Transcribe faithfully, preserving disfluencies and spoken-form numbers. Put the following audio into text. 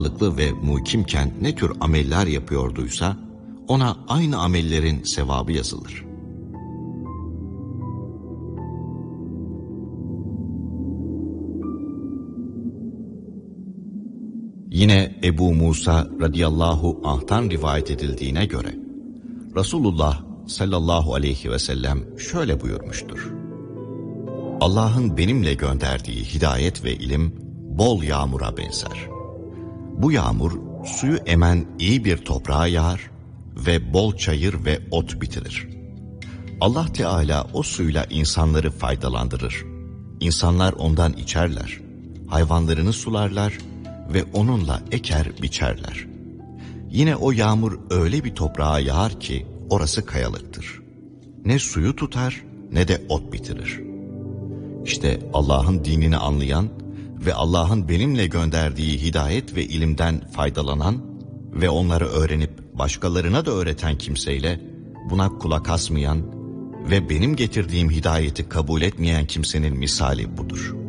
sağlıklı ve muhkimken ne tür ameller yapıyorduysa, ona aynı amellerin sevabı yazılır. Yine Ebu Musa radıyallahu anh'tan rivayet edildiğine göre, Resulullah sallallahu aleyhi ve sellem şöyle buyurmuştur: Allah'ın benimle gönderdiği hidayet ve ilim bol yağmura benzer. Bu yağmur suyu emen iyi bir toprağa yağar ve bol çayır ve ot bitirir. Allah Teala o suyla insanları faydalandırır. İnsanlar ondan içerler, hayvanlarını sularlar ve onunla eker biçerler. Yine o yağmur öyle bir toprağa yağar ki orası kayalıktır. Ne suyu tutar ne de ot bitirir. İşte Allah'ın dinini anlayan ve Allah'ın benimle gönderdiği hidayet ve ilimden faydalanan ve onları öğrenip başkalarına da öğreten kimseyle buna kulak asmayan ve benim getirdiğim hidayeti kabul etmeyen kimsenin misali budur.